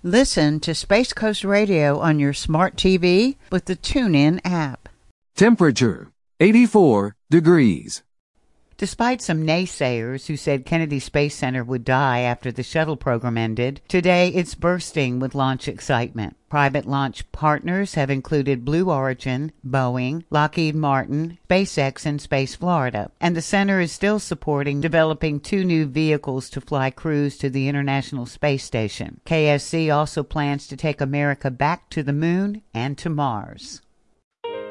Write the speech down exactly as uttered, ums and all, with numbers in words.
Listen to Space Coast Radio on your smart T V with the TuneIn app. Temperature, eighty-four degrees. Despite some naysayers who said Kennedy Space Center would die after the shuttle program ended, today it's bursting with launch excitement. Private launch partners have included Blue Origin, Boeing, Lockheed Martin, SpaceX, and Space Florida. And the center is still supporting developing two new vehicles to fly crews to the International Space Station. K S C also plans to take America back to the moon and to Mars.